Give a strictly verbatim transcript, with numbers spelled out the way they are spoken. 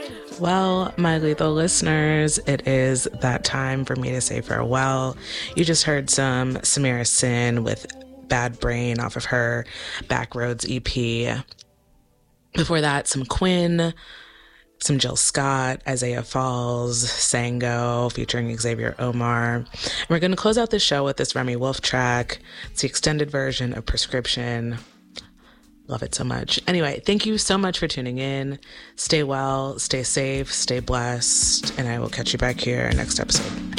Well, my lethal listeners, it is that time for me to say farewell. You just heard some Samira Sin with Bad Brain off of her Backroads E P. Before that, some Quinn, some Jill Scott, Isaiah Falls, Sango featuring Xavier Omar. And we're going to close out the show with this Remy Wolf track. It's the extended version of Prescription. Love it so much. Anyway, thank you so much for tuning in. Stay well, stay safe, stay blessed, and I will catch you back here next episode.